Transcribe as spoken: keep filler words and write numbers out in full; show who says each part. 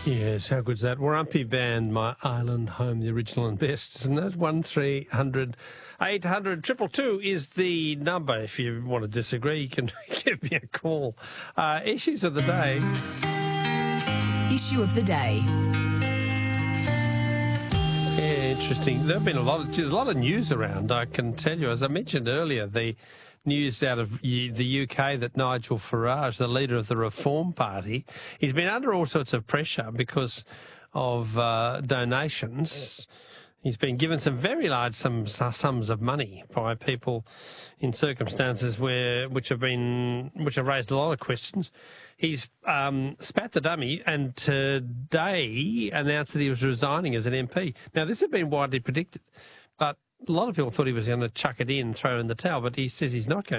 Speaker 1: Yes, how good's that? Warumpi Band, My Island Home, the original and best, isn't it? one three hundred eight hundred two two two is the number. If you want to disagree, you can give me a call. Uh, issues of the day.
Speaker 2: Issue of the day.
Speaker 1: Yeah, interesting. There have been a lot of a lot of news around, I can tell you. As I mentioned earlier, the news out of the U K that Nigel Farage, the leader of the Reform Party, he's been under all sorts of pressure because of uh, donations. He's been given some very large sums, sums of money by people in circumstances where which have been which have raised a lot of questions. He's um, spat the dummy and today announced that he was resigning as an M P. Now, this had been widely predicted, but a lot of people thought he was going to chuck it in, throw in the towel, but he says he's not going.